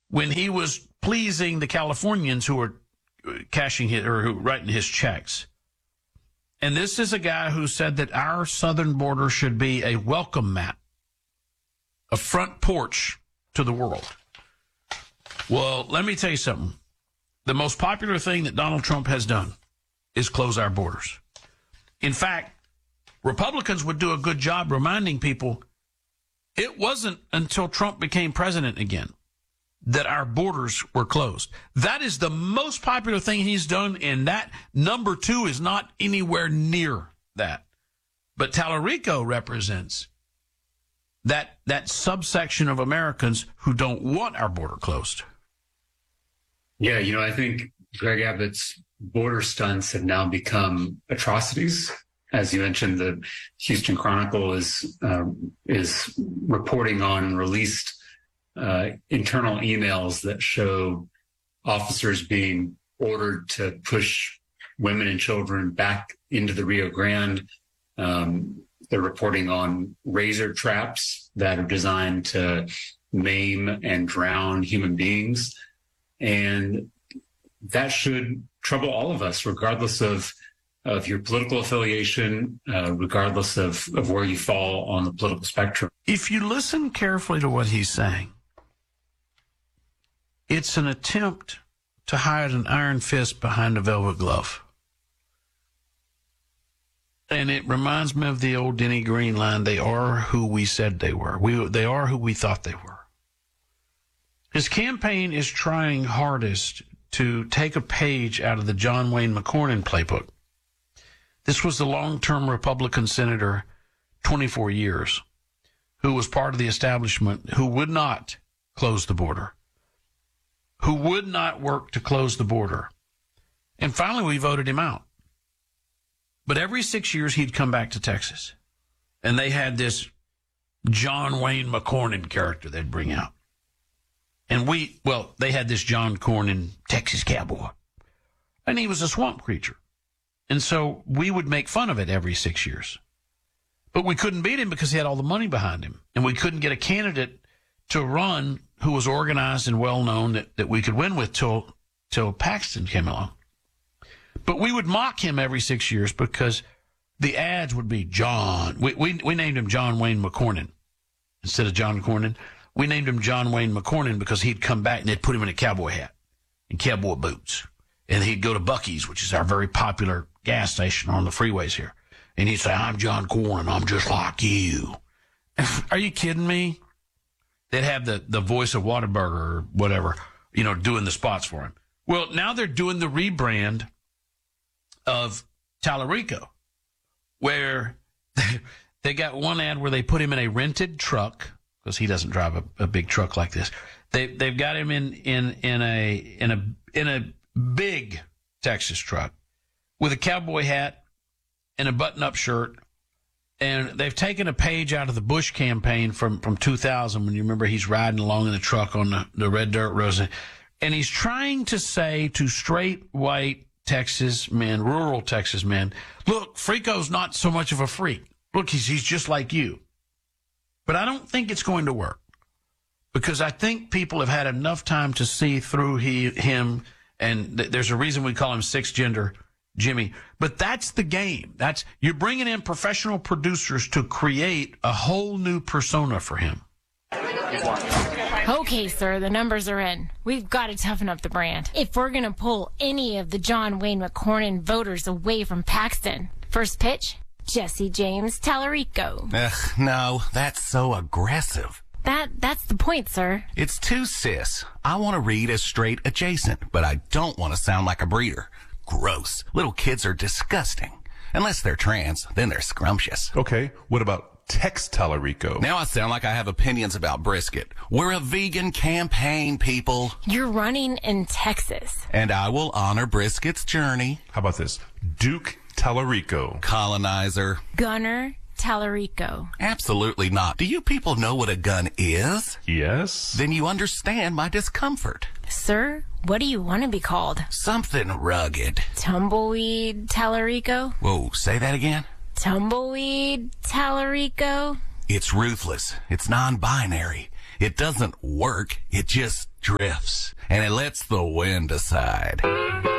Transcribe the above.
when he was pleasing the Californians who were writing his checks. And this is a guy who said that our southern border should be a welcome mat, a front porch to the world. Well, let me tell you something. The most popular thing that Donald Trump has done is close our borders. In fact, Republicans would do a good job reminding people it wasn't until Trump became president again that our borders were closed. That is the most popular thing he's done, and that number 2 is not anywhere near that. But Tallarico represents that subsection of Americans who don't want our border closed. Yeah, I think Greg Abbott's border stunts have now become atrocities. As you mentioned, the Houston Chronicle is reporting on and released internal emails that show officers being ordered to push women and children back into the Rio Grande. They're reporting on razor traps that are designed to maim and drown human beings. And that should trouble all of us, regardless of your political affiliation, regardless of where you fall on the political spectrum. If you listen carefully to what he's saying, it's an attempt to hide an iron fist behind a velvet glove. And it reminds me of the old Denny Green line, they are who we said they were. They are who we thought they were. His campaign is trying hardest to take a page out of the John Wayne McCornyn playbook. This was the long-term Republican senator, 24 years, who was part of the establishment, who would not close the border, who would not work to close the border. And finally, we voted him out. But every 6 years, he'd come back to Texas. And they had this John Wayne McCornyn character they'd bring out. And they had this John Cornyn, Texas cowboy. And he was a swamp creature. And so we would make fun of it every 6 years. But we couldn't beat him because he had all the money behind him. And we couldn't get a candidate to run who was organized and well-known that we could win with till Paxton came along. But we would mock him every 6 years because the ads would be John. We named him John Wayne McCornyn instead of John Cornyn. We named him John Wayne McCornyn because he'd come back and they'd put him in a cowboy hat and cowboy boots. And he'd go to Buc-ee's, which is our very popular gas station on the freeways here. And he'd say, I'm John Cornyn. I'm just like you. Are you kidding me? They'd have the voice of Whataburger or whatever, doing the spots for him. Well, now they're doing the rebrand of Tallarico, where they got one ad where they put him in a rented truck, because he doesn't drive a big truck like this. They've got him in a big Texas truck with a cowboy hat and a button-up shirt. And they've taken a page out of the Bush campaign from 2000, when you remember he's riding along in the truck on the red dirt road. And he's trying to say to straight white Texas men, rural Texas men, look, Frico's not so much of a freak. Look, he's just like you. But I don't think it's going to work, because I think people have had enough time to see through him, and there's a reason we call him sixth gender Jimmy. But that's the game. You're bringing in professional producers to create a whole new persona for him. Okay, sir, the numbers are in. We've got to toughen up the brand if we're going to pull any of the John Wayne McCornyn voters away from Paxton. First pitch, Jesse James Tallarico. Ugh, no, that's so aggressive. That's the point, sir. It's too cis. I want to read as straight adjacent, but I don't want to sound like a breeder. Gross. Little kids are disgusting. Unless they're trans, then they're scrumptious. Okay, what about Tex Tallarico? Now I sound like I have opinions about brisket. We're a vegan campaign, people. You're running in Texas. And I will honor brisket's journey. How about this? Duke Tallarico. Colonizer. Gunner Tallarico. Absolutely not. Do you people know what a gun is? Yes. Then you understand my discomfort. Sir, what do you want to be called? Something rugged. Tumbleweed Tallarico? Whoa, say that again? Tumbleweed Tallarico? It's ruthless. It's non-binary. It doesn't work. It just drifts. And it lets the wind decide.